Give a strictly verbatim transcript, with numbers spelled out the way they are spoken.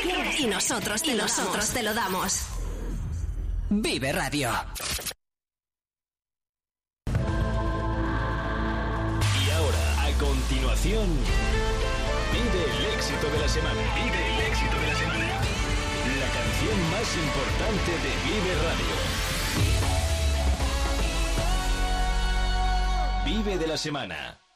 Y nosotros te, y nosotros te lo damos. Vive Radio. Y ahora, a continuación, vive el éxito de la semana. Vive el éxito de la semana. La canción más importante de Vive Radio. Vive de la semana.